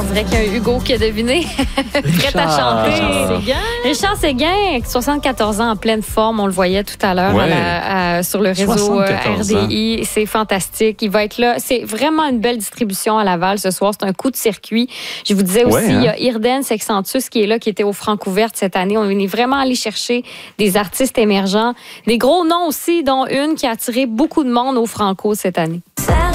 on dirait qu'il y a un Hugo qui a deviné. Prête à chanter. Richard Séguin, 74 ans en pleine forme. On le voyait tout à l'heure sur le réseau RDI. C'est fantastique. Il va être là. C'est vraiment une belle distribution à Laval ce soir. C'est un coup de circuit. Je vous disais aussi, il y a Irden Sexantus qui est là, qui était au Francouverte cette année. On est vraiment allé chercher des artistes émergents. Des gros noms aussi, dont une qui a attiré beaucoup de monde au Franco cette année.